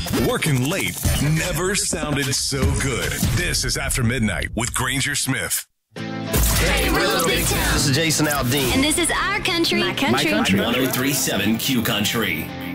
Working late never sounded so good. This is After Midnight with Granger Smith. Hey, we're Little Big Town. This is Jason Aldean. And this is Our Country. My Country. 1037 Q Country.